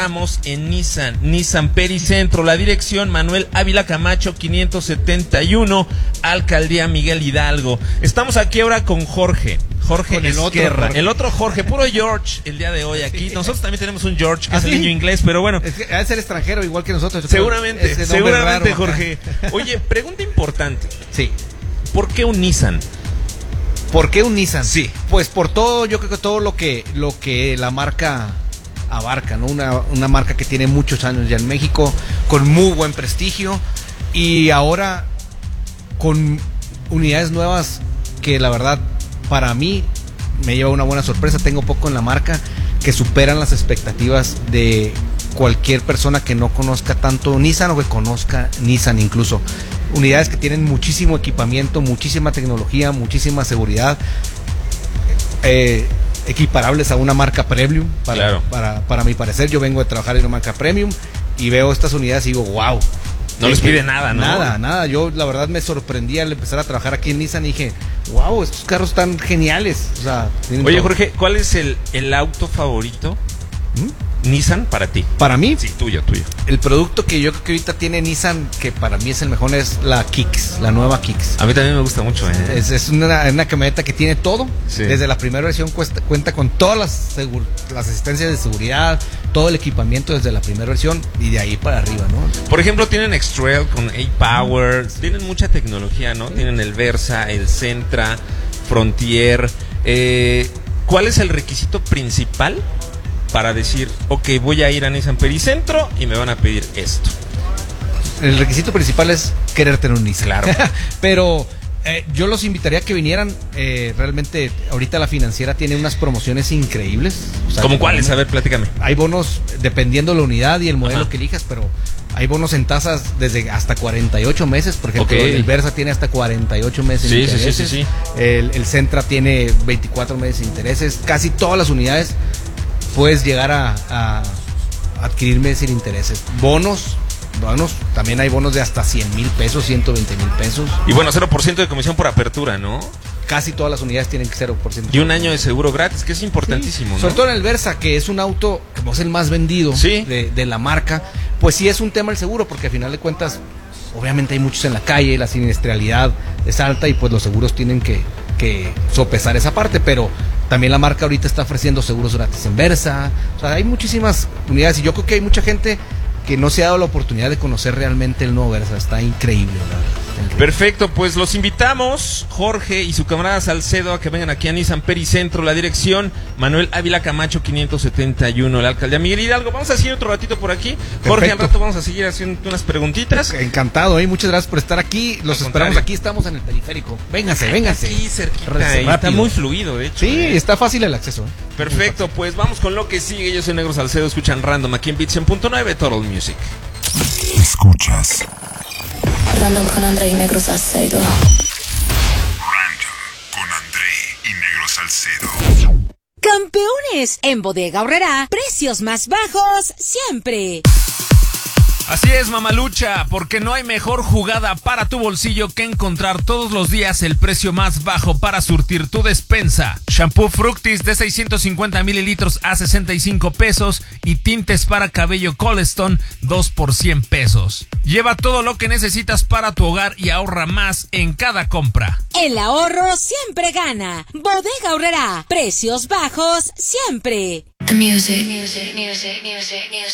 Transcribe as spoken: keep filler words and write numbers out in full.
Estamos en Nissan, Nissan Pericentro, la dirección Manuel Ávila Camacho quinientos setenta y uno, Alcaldía Miguel Hidalgo. Estamos aquí ahora con Jorge, Jorge con el Esquerra, otro Jorge. el otro Jorge, puro George el día de hoy aquí. Sí. Nosotros también tenemos un George, que ¿Ah, es el sí? niño inglés, pero bueno. Es que ha de ser extranjero igual que nosotros. Seguramente, Ese nombre seguramente raro. Jorge. Oye, pregunta importante. Sí. ¿Por qué un Nissan? ¿Por qué un Nissan? Sí. Pues por todo, yo creo que todo lo que, lo que la marca abarca, ¿no? Una, una marca que tiene muchos años ya en México, con muy buen prestigio y ahora con unidades nuevas que la verdad para mí me lleva una buena sorpresa. Tengo poco en la marca que superan las expectativas de cualquier persona que no conozca tanto Nissan o que conozca Nissan incluso. Unidades que tienen muchísimo equipamiento, muchísima tecnología, muchísima seguridad, eh, equiparables a una marca premium. Para, claro. para, para mi parecer, yo vengo de trabajar en una marca premium y veo estas unidades y digo, wow. No les pide nada, ¿no? Nada, nada. Yo la verdad me sorprendí al empezar a trabajar aquí en Nissan y dije, wow, estos carros están geniales. O sea, oye, todo. Jorge, ¿cuál es el, el auto favorito ¿Mm? Nissan para ti? Para mí, Sí, tuyo, tuyo. el producto que yo creo que ahorita tiene Nissan, que para mí es el mejor, es la Kicks, la nueva Kicks. A mí también me gusta mucho, ¿eh? Es, es una, una camioneta que tiene todo. Sí. Desde la primera versión cuesta, cuenta con todas las, segur, las asistencias de seguridad, todo el equipamiento desde la primera versión y de ahí para arriba, ¿no? Por ejemplo, tienen X-Trail con A-Power, tienen mucha tecnología, ¿no? Tienen el Versa, el Sentra, Frontier. Eh, ¿Cuál es el requisito principal para decir, ok, voy a ir a Nissan Pericentro y me van a pedir esto? El requisito principal es querer tener un Nissan. Claro. Pero eh, yo los invitaría a que vinieran. Eh, realmente, ahorita la financiera tiene unas promociones increíbles. O sea, ¿Cómo cuáles? A ver, platícame. Hay bonos dependiendo la unidad y el modelo Ajá. que elijas, pero hay bonos en tasas desde hasta cuarenta y ocho meses. Por ejemplo, Okay. el Versa tiene hasta cuarenta y ocho meses Sí, de sí, sí, intereses. sí, sí. El, el Sentra tiene veinticuatro meses de intereses. Casi todas las unidades puedes llegar a, a adquirir meses sin intereses. Bonos, bonos, también hay bonos de hasta cien mil pesos, ciento veinte mil pesos. Y bueno, cero por ciento de comisión por apertura, ¿no? Casi todas las unidades tienen cero por ciento. Y un año de seguro gratis, que es importantísimo, Sí, ¿no? sobre todo en el Versa, que es un auto, como es el más vendido Sí. de, de la marca, pues sí es un tema el seguro, porque al final de cuentas, obviamente hay muchos en la calle, la siniestralidad es alta y pues los seguros tienen que, que sopesar esa parte, pero también la marca ahorita está ofreciendo seguros gratis en Versa. O sea, hay muchísimas unidades y yo creo que hay mucha gente que no se ha dado la oportunidad de conocer realmente el nuevo Versa. Está increíble, la verdad. Perfecto, pues los invitamos, Jorge y su camarada Salcedo, a que vengan aquí a Nissan Pericentro, la dirección Manuel Ávila Camacho quinientos setenta y uno, la alcaldía Miguel Hidalgo. Vamos a seguir otro ratito por aquí. Jorge, al rato vamos a seguir haciendo unas preguntitas. Encantado, ¿eh? Muchas gracias por estar aquí. Los Al esperamos contrario. aquí, estamos en el periférico. Vénganse, vénganse. Aquí cerquita, Re- y está rápido. muy fluido, de hecho. Sí, ¿eh? está fácil el acceso. ¿eh? Perfecto, pues vamos con lo que sigue. Yo soy Negro Salcedo, escuchan Random aquí en Beat cien punto nueve, Total Music. Escuchas Random con André y Negro Salcedo. Random con André y Negro Salcedo. Campeones, en Bodega Aurrerá, precios más bajos siempre. Así es, mamalucha, porque no hay mejor jugada para tu bolsillo que encontrar todos los días el precio más bajo para surtir tu despensa. Shampoo Fructis de seiscientos cincuenta mililitros a sesenta y cinco pesos y tintes para cabello Colestone dos por cien pesos. Lleva todo lo que necesitas para tu hogar y ahorra más en cada compra. El ahorro siempre gana. Bodega Aurrerá, precios bajos siempre. The music, music, music, music, music.